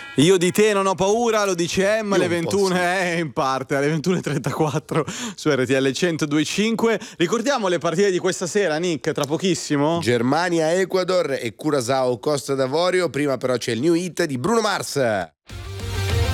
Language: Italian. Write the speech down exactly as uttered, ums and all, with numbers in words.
Io di te non ho paura, lo dice Emma, Io alle un po' ventuno, sì. eh, in parte, alle ventuno e trentaquattro su R T L centodue e cinque. Ricordiamo le partite di questa sera, Nick, tra pochissimo? Germania, Ecuador e Curaçao, Costa d'Avorio. Prima però c'è il New Hit di Bruno Mars.